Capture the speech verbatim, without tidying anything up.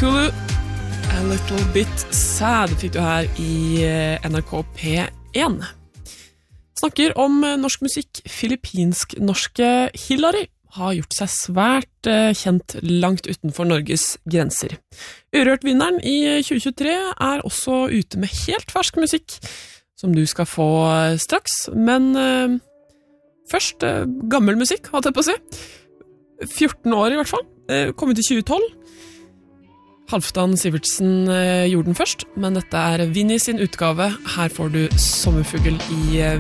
Tulu, A Little Bit Sad, fikk du her i N R K P én. Snakker om norsk musikk. Filippinsk-norske Hillary har gjort seg svært kjent langt utenfor Norges grenser. Urørt-vinneren i tjue tjuetre er også ute med helt fersk musikk, som du skal få straks, men uh, først uh, gammel musikk, hadde jeg på å si. fjorten år i hvert fall, uh, kom ut i tjue tolv. Halvdan Sivertsen uh, gjorde den først, men dette er Vinnie sin utgave. Her får du Sommerfugl i uh,